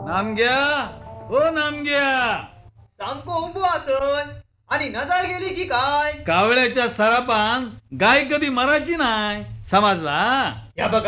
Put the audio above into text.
नामग्या ओ नामग्या सामको उभो आसन आणि नजर गेली की काय कावळ्याच्या सरापान गाय कधी मरायची नाही समजला. या बघा